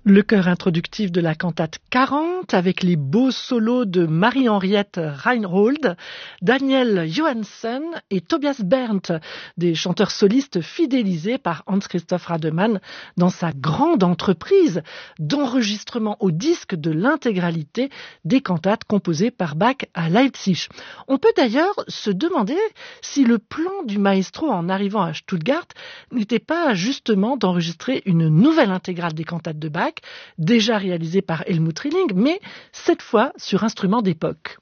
Le chœur introductif de la cantate 40 avec les beaux solos de Marie-Henriette Reinhold, Daniel Johansen et Tobias Berndt, des chanteurs solistes fidélisés par Hans-Christoph Rademann dans sa grande entreprise d'enregistrement au disque de l'intégralité des cantates composées par Bach à Leipzig. On peut d'ailleurs se demander si le plan du maestro en arrivant à Stuttgart n'était pas justement d'enregistrer une nouvelle intégrale des cantates de Bach, déjà réalisée par Helmut Rilling, mais cette fois sur instrument d'époque.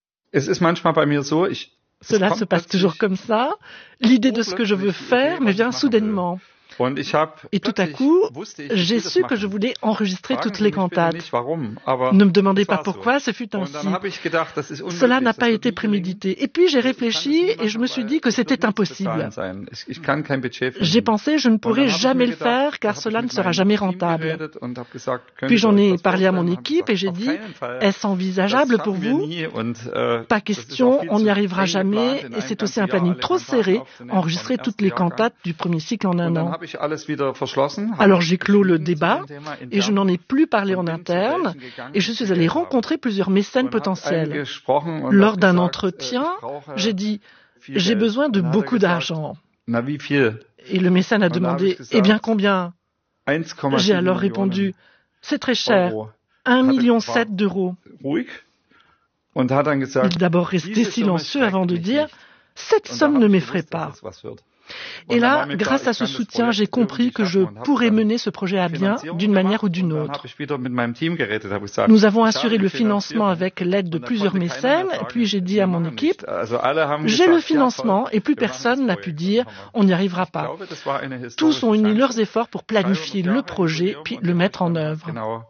Cela se passe toujours comme ça. L'idée de ce que je veux faire me vient soudainement. Et tout à coup, j'ai su que je voulais enregistrer toutes les cantates. Ne me demandez pas pourquoi, ce fut ainsi. Cela n'a pas été prémédité. Et puis j'ai réfléchi et je me suis dit que c'était impossible. J'ai pensé je ne pourrai jamais le faire car cela ne sera jamais rentable. Puis j'en ai parlé à mon équipe et j'ai dit est-ce envisageable pour vous? Pas question, on n'y arrivera jamais et c'est aussi un planning trop serré, enregistrer toutes les cantates du premier cycle en un an. Alors j'ai clos le débat et je n'en ai plus parlé en interne et je suis allé rencontrer plusieurs mécènes potentiels. Lors d'un entretien, j'ai dit « J'ai besoin de beaucoup d'argent ». Et le mécène a demandé « Eh bien combien ?» J'ai alors répondu « C'est très cher, 1,7 million d'euros ». Il est d'abord resté silencieux avant de dire « Cette somme ne m'effraie pas ». Et là, grâce à ce soutien, j'ai compris que je pourrais mener ce projet à bien d'une manière ou d'une autre. Nous avons assuré le financement avec l'aide de plusieurs mécènes, puis j'ai dit à mon équipe, j'ai le financement et plus personne n'a pu dire on n'y arrivera pas. Tous ont uni leurs efforts pour planifier le projet puis le mettre en œuvre.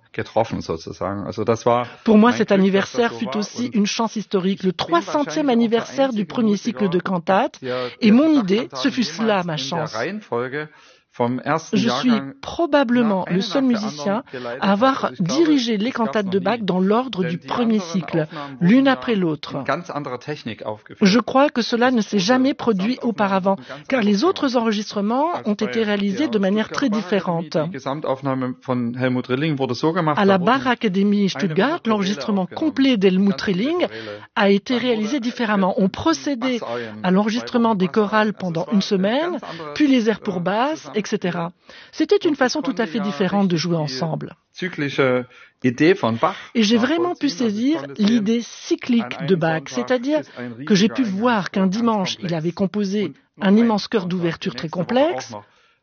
Pour moi, cet anniversaire fut aussi une chance historique, le 300e anniversaire du premier cycle de cantates, et mon idée, ce fut cela ma chance. Je suis probablement le seul musicien à avoir dirigé les cantates de Bach dans l'ordre du premier cycle, l'une après l'autre. Je crois que cela ne s'est jamais produit auparavant, car les autres enregistrements ont été réalisés de manière très différente. À la Bach-Akademie Stuttgart, l'enregistrement complet d'Helmut Rilling a été réalisé différemment. On procédait à l'enregistrement des chorales pendant une semaine, puis les airs pour basse, etc. C'était une façon tout à fait différente de jouer ensemble. Et j'ai vraiment pu saisir l'idée cyclique de Bach, c'est-à-dire que j'ai pu voir qu'un dimanche, il avait composé un immense chœur d'ouverture très complexe,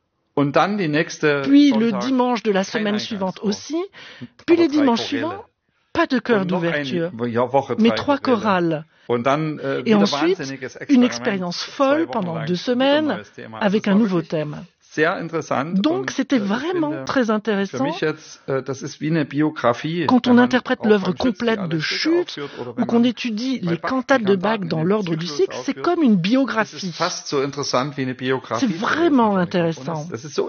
puis le dimanche de la semaine suivante aussi, puis les dimanches suivants, pas de chœur d'ouverture, mais 3 chorales. Et ensuite, une expérience folle pendant 2 semaines avec un nouveau thème. Donc, c'était vraiment très intéressant quand on interprète l'œuvre complète de Schütz ou qu'on étudie les cantates de Bach dans l'ordre du cycle, c'est comme une biographie. C'est vraiment intéressant.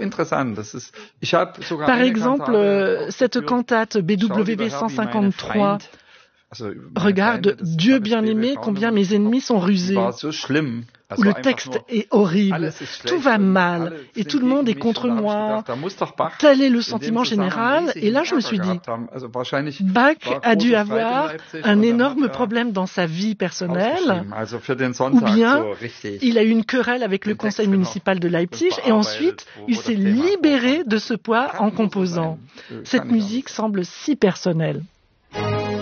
Par exemple, cette cantate BWV 153, regarde, Dieu bien-aimé, combien mes ennemis sont rusés. Où le texte est horrible, tout va mal et tout le monde est contre moi. Tel est le sentiment général. Et là, je me suis dit, Bach a dû avoir un énorme problème dans sa vie personnelle, ou bien il a eu une querelle avec le conseil municipal de Leipzig et ensuite il s'est libéré de ce poids en composant. Cette musique semble si personnelle.